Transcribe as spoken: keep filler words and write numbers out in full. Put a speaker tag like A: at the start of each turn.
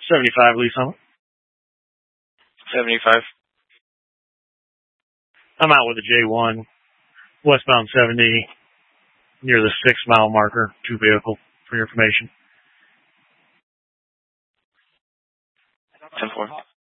A: seventy-five lease on it.
B: seventy-five.
A: I'm out with a J one, westbound seventy, near the six mile marker, two vehicle, for your information.
B: ten four.